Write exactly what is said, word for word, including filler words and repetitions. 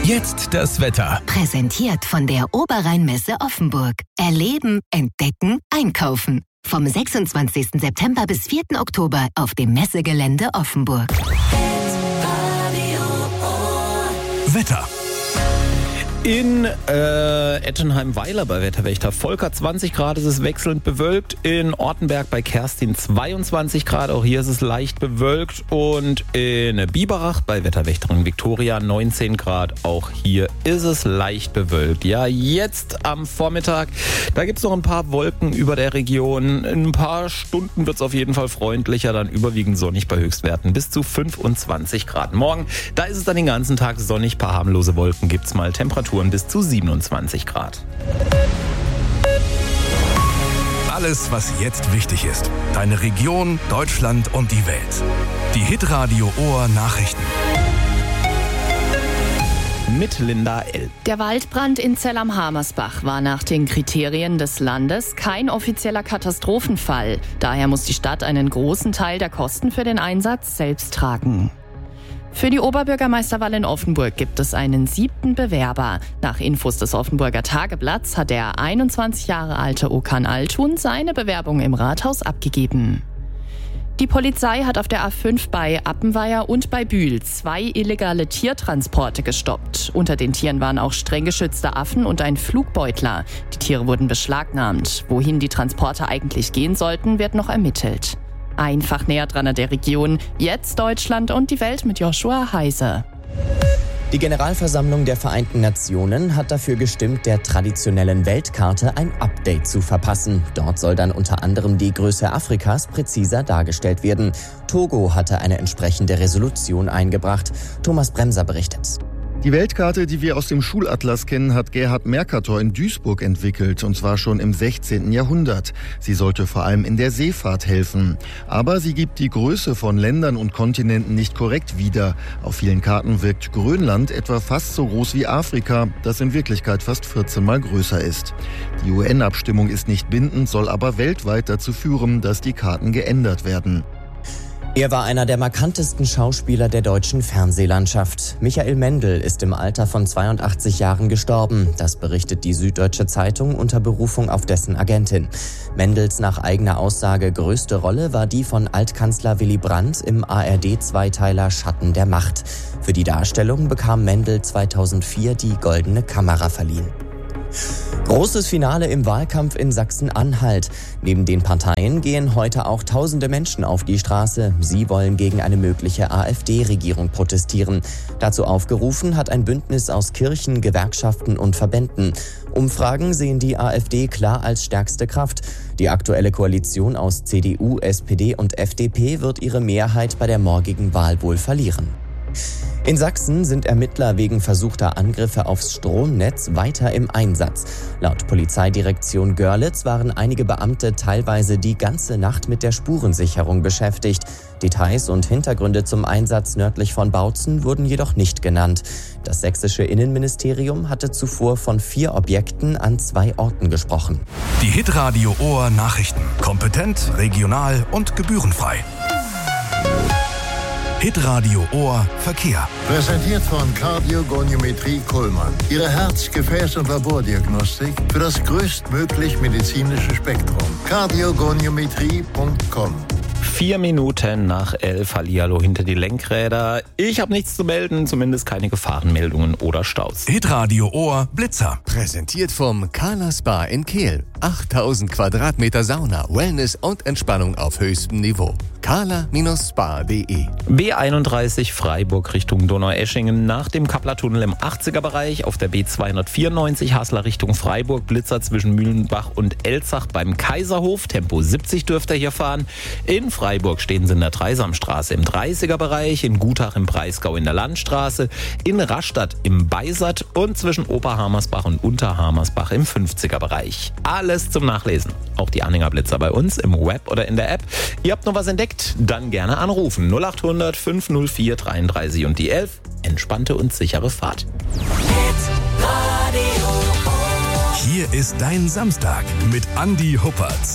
Jetzt das Wetter. Präsentiert von der Oberrheinmesse Offenburg. Erleben, entdecken, einkaufen. Vom sechsundzwanzigsten September bis vierten Oktober auf dem Messegelände Offenburg. Wetter. In äh, Ettenheim-Weiler bei Wetterwächter Volker zwanzig Grad, ist es wechselnd bewölkt. In Ortenberg bei Kerstin zweiundzwanzig Grad, auch hier ist es leicht bewölkt. Und in Biberach bei Wetterwächterin Viktoria neunzehn Grad, auch hier ist es leicht bewölkt. Ja, jetzt am Vormittag, da gibt es noch ein paar Wolken über der Region. In ein paar Stunden wird es auf jeden Fall freundlicher, dann überwiegend sonnig bei Höchstwerten bis zu fünfundzwanzig Grad. Morgen, da ist es dann den ganzen Tag sonnig, paar harmlose Wolken gibt's mal, Temperaturen bis zu siebenundzwanzig Grad. Alles, was jetzt wichtig ist. Deine Region, Deutschland und die Welt. Die Hitradio Ohr Nachrichten. Mit Linda L. Der Waldbrand in Zell am Hamersbach war nach den Kriterien des Landes kein offizieller Katastrophenfall. Daher muss die Stadt einen großen Teil der Kosten für den Einsatz selbst tragen. Für die Oberbürgermeisterwahl in Offenburg gibt es einen siebten Bewerber. Nach Infos des Offenburger Tageblatts hat der einundzwanzig Jahre alte Okan Altun seine Bewerbung im Rathaus abgegeben. Die Polizei hat auf der A fünf bei Appenweier und bei Bühl zwei illegale Tiertransporte gestoppt. Unter den Tieren waren auch streng geschützte Affen und ein Flugbeutler. Die Tiere wurden beschlagnahmt. Wohin die Transporte eigentlich gehen sollten, wird noch ermittelt. Einfach näher dran an der Region. Jetzt Deutschland und die Welt mit Joshua Heise. Die Generalversammlung der Vereinten Nationen hat dafür gestimmt, der traditionellen Weltkarte ein Update zu verpassen. Dort soll dann unter anderem die Größe Afrikas präziser dargestellt werden. Togo hatte eine entsprechende Resolution eingebracht. Thomas Bremser berichtet. Die Weltkarte, die wir aus dem Schulatlas kennen, hat Gerhard Mercator in Duisburg entwickelt, und zwar schon im sechzehnten Jahrhundert. Sie sollte vor allem in der Seefahrt helfen. Aber sie gibt die Größe von Ländern und Kontinenten nicht korrekt wieder. Auf vielen Karten wirkt Grönland etwa fast so groß wie Afrika, das in Wirklichkeit fast vierzehn Mal größer ist. Die U N-Abstimmung ist nicht bindend, soll aber weltweit dazu führen, dass die Karten geändert werden. Er war einer der markantesten Schauspieler der deutschen Fernsehlandschaft. Michael Mendl ist im Alter von zweiundachtzig Jahren gestorben. Das berichtet die Süddeutsche Zeitung unter Berufung auf dessen Agentin. Mendls nach eigener Aussage größte Rolle war die von Altkanzler Willy Brandt im A R D-Zweiteiler Schatten der Macht. Für die Darstellung bekam Mendl zweitausendvier die Goldene Kamera verliehen. Großes Finale im Wahlkampf in Sachsen-Anhalt. Neben den Parteien gehen heute auch tausende Menschen auf die Straße. Sie wollen gegen eine mögliche AfD-Regierung protestieren. Dazu aufgerufen hat ein Bündnis aus Kirchen, Gewerkschaften und Verbänden. Umfragen sehen die AfD klar als stärkste Kraft. Die aktuelle Koalition aus C D U, S P D und F D P wird ihre Mehrheit bei der morgigen Wahl wohl verlieren. In Sachsen sind Ermittler wegen versuchter Angriffe aufs Stromnetz weiter im Einsatz. Laut Polizeidirektion Görlitz waren einige Beamte teilweise die ganze Nacht mit der Spurensicherung beschäftigt. Details und Hintergründe zum Einsatz nördlich von Bautzen wurden jedoch nicht genannt. Das sächsische Innenministerium hatte zuvor von vier Objekten an zwei Orten gesprochen. Die Hitradio Ohr Nachrichten. Kompetent, regional und gebührenfrei. Hitradio Ohr Verkehr. Präsentiert von Kardiogoniometrie Kuhlmann. Ihre Herz-, Gefäß- und Labordiagnostik für das größtmöglich medizinische Spektrum. kardiogoniometrie punkt com. Vier Minuten nach elf, Hallihallo hinter die Lenkräder. Ich habe nichts zu melden, zumindest keine Gefahrenmeldungen oder Staus. Hitradio Ohr Blitzer. Präsentiert vom Kala Spa in Kehl. achttausend Quadratmeter Sauna, Wellness und Entspannung auf höchstem Niveau. kala Spa punkt de. B einunddreißig Freiburg Richtung Donaueschingen nach dem Kapplertunnel im achtziger-Bereich. Auf der B zweihundertvierundneunzig Haslar Richtung Freiburg, Blitzer zwischen Mühlenbach und Elzach beim Kaiserhof. Tempo siebzig dürft ihr hier fahren. In Freiburg stehen sie in der Dreisamstraße im dreißiger-Bereich, in Gutach im Breisgau in der Landstraße, in Rastatt im Beisat und zwischen Oberhamersbach und Unterhamersbach im fünfziger-Bereich. Alles zum Nachlesen. Auch die Anhängerblitzer bei uns im Web oder in der App. Ihr habt noch was entdeckt? Dann gerne anrufen. null acht hundert fünf null vier dreiunddreißig und die elf. Entspannte und sichere Fahrt. Hier ist dein Samstag mit Andi Huppertz.